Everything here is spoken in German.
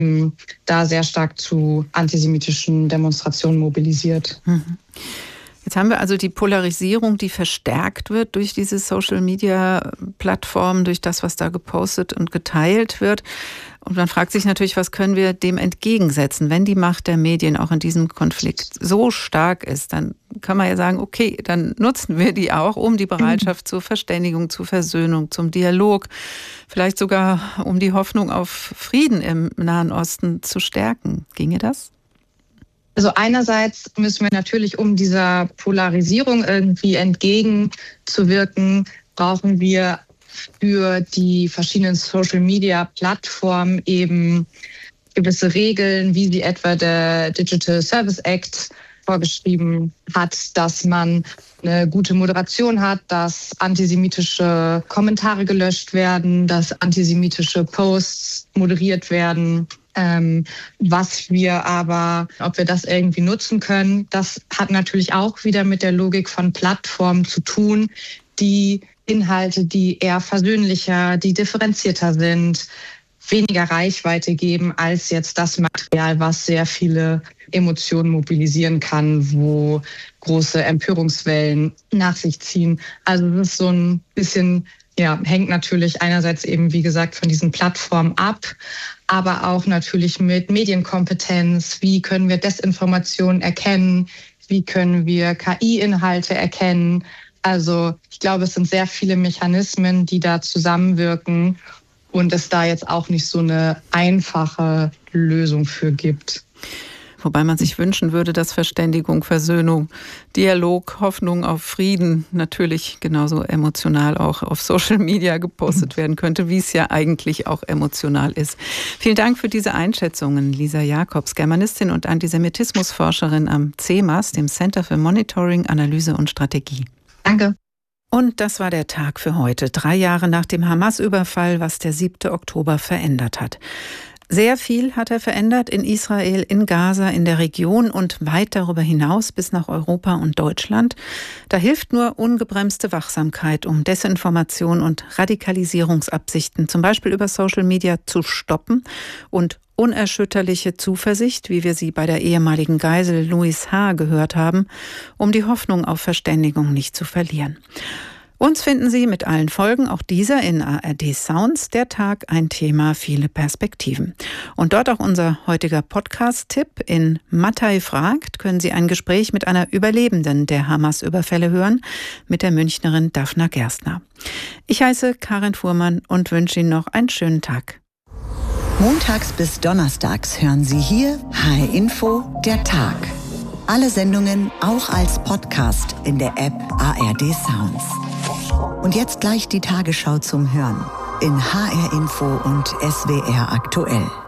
da sehr stark zu antisemitischen Demonstrationen mobilisiert. Jetzt haben wir also die Polarisierung, die verstärkt wird durch diese Social-Media-Plattformen, durch das, was da gepostet und geteilt wird. Und man fragt sich natürlich, was können wir dem entgegensetzen? Wenn die Macht der Medien auch in diesem Konflikt so stark ist, dann kann man ja sagen, okay, dann nutzen wir die auch, um die Bereitschaft zur Verständigung, zur Versöhnung, zum Dialog, vielleicht sogar um die Hoffnung auf Frieden im Nahen Osten zu stärken. Ginge das? Also einerseits müssen wir natürlich, um dieser Polarisierung irgendwie entgegenzuwirken, brauchen wir für die verschiedenen Social-Media-Plattformen eben gewisse Regeln, wie sie etwa der Digital Service Act vorgeschrieben hat, dass man eine gute Moderation hat, dass antisemitische Kommentare gelöscht werden, dass antisemitische Posts moderiert werden. Was wir aber, ob wir das irgendwie nutzen können, das hat natürlich auch wieder mit der Logik von Plattformen zu tun, die Inhalte, die eher versöhnlicher, die differenzierter sind, weniger Reichweite geben als jetzt das Material, was sehr viele Emotionen mobilisieren kann, wo große Empörungswellen nach sich ziehen. Also das ist so ein bisschen, hängt natürlich einerseits eben, wie gesagt, von diesen Plattformen ab, aber auch natürlich mit Medienkompetenz. Wie können wir Desinformation erkennen? Wie können wir KI-Inhalte erkennen? Also ich glaube, es sind sehr viele Mechanismen, die da zusammenwirken und es da jetzt auch nicht so eine einfache Lösung für gibt. Wobei man sich wünschen würde, dass Verständigung, Versöhnung, Dialog, Hoffnung auf Frieden natürlich genauso emotional auch auf Social Media gepostet werden könnte, wie es ja eigentlich auch emotional ist. Vielen Dank für diese Einschätzungen, Lisa Jacobs, Germanistin und Antisemitismusforscherin am CEMAS, dem Center für Monitoring, Analyse und Strategie. Danke. Und das war der Tag für heute, 3 Jahre nach dem Hamas-Überfall, was der 7. Oktober verändert hat. Sehr viel hat er verändert in Israel, in Gaza, in der Region und weit darüber hinaus bis nach Europa und Deutschland. Da hilft nur ungebremste Wachsamkeit, um Desinformation und Radikalisierungsabsichten, zum Beispiel über Social Media, zu stoppen und unerschütterliche Zuversicht, wie wir sie bei der ehemaligen Geisel Louis H. gehört haben, um die Hoffnung auf Verständigung nicht zu verlieren. Uns finden Sie mit allen Folgen, auch dieser in ARD Sounds, der Tag, ein Thema, viele Perspektiven. Und dort auch unser heutiger Podcast-Tipp. In Mattei fragt, können Sie ein Gespräch mit einer Überlebenden der Hamas-Überfälle hören, mit der Münchnerin Daphna Gerstner. Ich heiße Karin Fuhrmann und wünsche Ihnen noch einen schönen Tag. Montags bis donnerstags hören Sie hier HR Info, der Tag. Alle Sendungen auch als Podcast in der App ARD Sounds. Und jetzt gleich die Tagesschau zum Hören in HR Info und SWR aktuell.